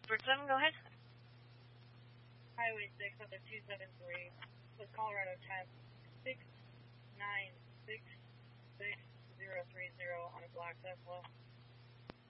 Pittsburgh 7, go ahead. Highway 6 up at 273 with Colorado 10 6966030 on a black Tesla.